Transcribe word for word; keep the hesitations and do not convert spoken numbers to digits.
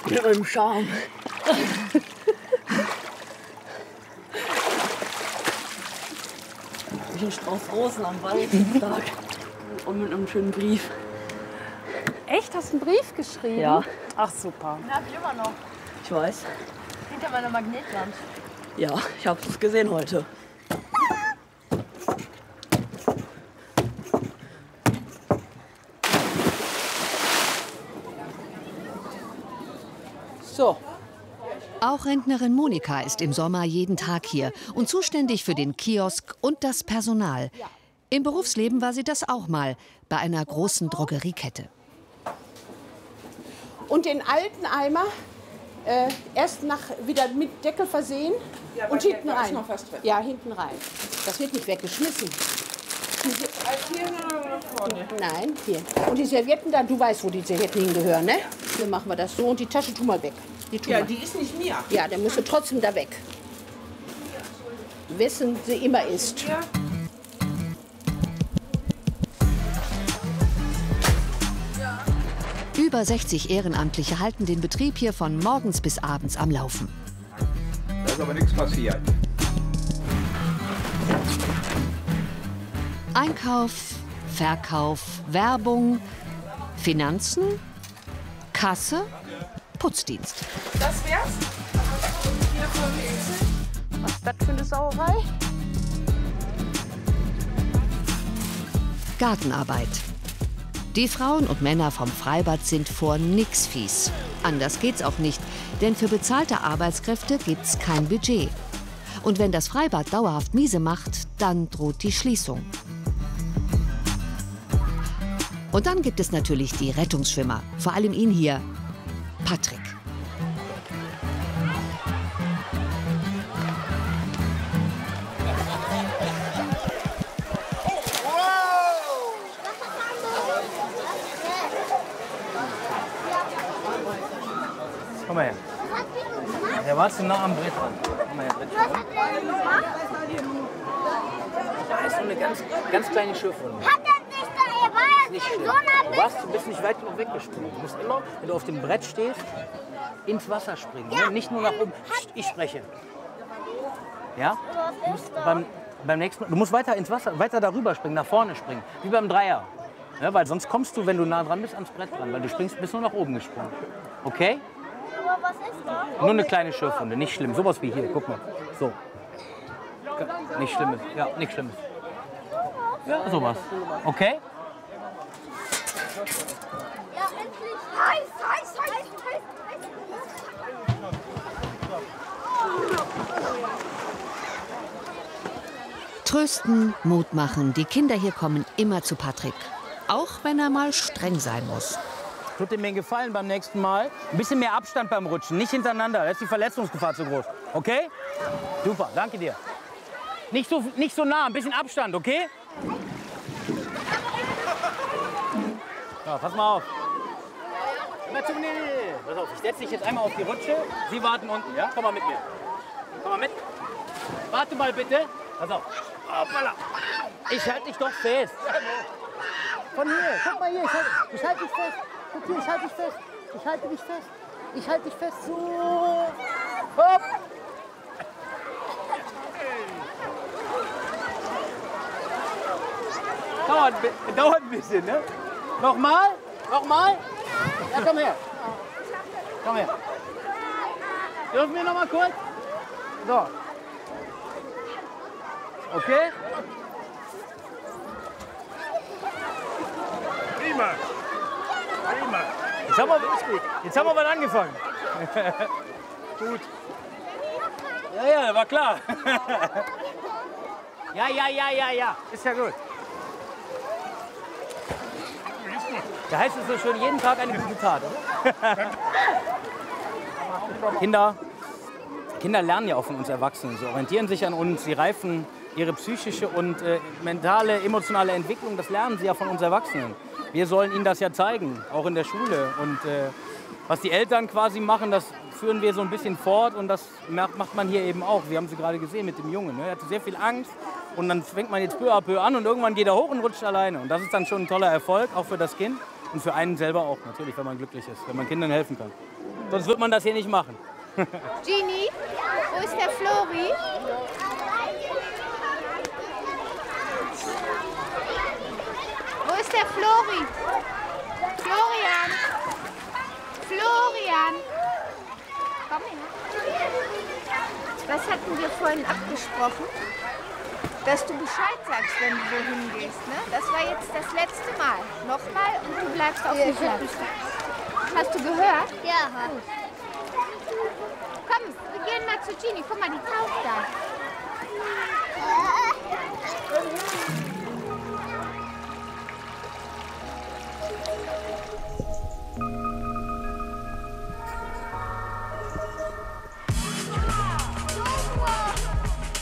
Mit meinem Charme. Ein Strauß Rosen am Valentinstag und mit einem schönen Brief. Echt? Hast du einen Brief geschrieben? Ja. Ach, super. Den hab ich immer noch. Ich weiß. Hinter meiner Magnetwand. Ja, ich habe es gesehen heute. So. Auch Rentnerin Monika ist im Sommer jeden Tag hier und zuständig für den Kiosk und das Personal. Im Berufsleben war sie das auch mal, bei einer großen Drogeriekette. Und den alten Eimer äh, erst nach, wieder mit Deckel versehen ja, und hinten rein. Ist noch was drin. Ja, hinten rein. Das wird nicht weggeschmissen. Hier oder vorne? Nein, hier. Und die Servietten da, du weißt, wo die Servietten hingehören, ne? Hier machen wir das so und die Tasche tu mal weg. Die tu ja, mal. Die ist nicht mir. Ja, der müsste trotzdem da weg. Wessen sie immer ist. Ja. Über sechzig Ehrenamtliche halten den Betrieb hier von morgens bis abends am Laufen. Da ist aber nichts passiert. Einkauf, Verkauf, Werbung, Finanzen, Kasse, Putzdienst. Das wär's. Was ist das für eine Sauerei? Gartenarbeit. Die Frauen und Männer vom Freibad sind vor nix fies. Anders geht's auch nicht, denn für bezahlte Arbeitskräfte gibt's kein Budget. Und wenn das Freibad dauerhaft miese macht, dann droht die Schließung. Und dann gibt es natürlich die Rettungsschwimmer, vor allem ihn hier, Patrick. Komm mal her. Ja, warst du nah am Brett dran? Komm mal her, Brett. Da ist so eine ganz, ganz kleine Schürfwunde. Hat er nicht da, er war ja Nicht in schlimm. so einer Du, warst, du bist nicht weit genug weggesprungen. Du musst immer, wenn du auf dem Brett stehst, ins Wasser springen. Ne? Nicht nur nach oben. Psst, ich spreche. Ja? Du musst beim, beim nächsten, du musst weiter ins Wasser, weiter darüber springen, nach vorne springen. Wie beim Dreier. Ja, weil sonst kommst du, wenn du nah dran bist, ans Brett dran. Weil du springst, bist nur nach oben gesprungen. Okay? Aber was ist da? Nur eine kleine Schürfwunde, nicht schlimm. Sowas wie hier, guck mal. So. Nicht schlimmes. Ja, nichts Schlimmes. Ja, sowas. Okay? Ja, endlich. Heiß, heiß, heiß, heiß, heiß. Trösten, Mut machen, die Kinder hier kommen immer zu Patrick. Auch wenn er mal streng sein muss. Tut dir mir einen Gefallen beim nächsten Mal. Ein bisschen mehr Abstand beim Rutschen, nicht hintereinander. Da ist die Verletzungsgefahr zu groß. Okay? Super, danke dir. Nicht so, nicht so nah, ein bisschen Abstand, okay? Ja, pass mal auf. Immer zu, nee, nee, nee. Pass auf, ich setze dich jetzt einmal auf die Rutsche. Sie warten unten, ja? Komm mal mit mir. Komm mal mit. Warte mal bitte. Pass auf. Hoppala. Ich halte dich doch fest. Von hier, guck mal hier, ich halte ich halt dich fest. Guck hier, ich halte dich fest. Ich halte dich fest. Ich halte dich fest. So. Hopp. Dauert, dauert ein bisschen, ne? Nochmal? Nochmal? Ja, komm her. Komm her. Dürfen wir noch mal kurz? So. Okay? Prima. Prima. Jetzt haben wir, jetzt haben wir was angefangen. Gut. Ja, ja, war klar. Ja, ja, ja, ja, ja. Ist ja gut. Da heißt es so schön, jeden Tag eine gute Tat, oder? Kinder, Kinder lernen ja auch von uns Erwachsenen. Sie orientieren sich an uns, sie reifen ihre psychische und äh, mentale, emotionale Entwicklung, das lernen sie ja von uns Erwachsenen. Wir sollen ihnen das ja zeigen, auch in der Schule. Und äh, was die Eltern quasi machen, das führen wir so ein bisschen fort und das macht man hier eben auch. Wir haben sie gerade gesehen mit dem Jungen. Ne? Er hatte sehr viel Angst und dann fängt man jetzt peu à peu an und irgendwann geht er hoch und rutscht alleine. Und das ist dann schon ein toller Erfolg, auch für das Kind und für einen selber auch natürlich, wenn man glücklich ist, wenn man Kindern helfen kann. Sonst wird man das hier nicht machen. Genie, wo ist der Flori? Wo ist der Flori? Florian! Florian! Komm her. Was hatten wir vorhin abgesprochen? Dass du Bescheid sagst, wenn du so hingehst. Ne? Das war jetzt das letzte Mal. Nochmal und du bleibst auf dem Platz. Hast du gehört? Ja. Gut. Komm, wir gehen mal zu Genie. Guck mal, die taucht da.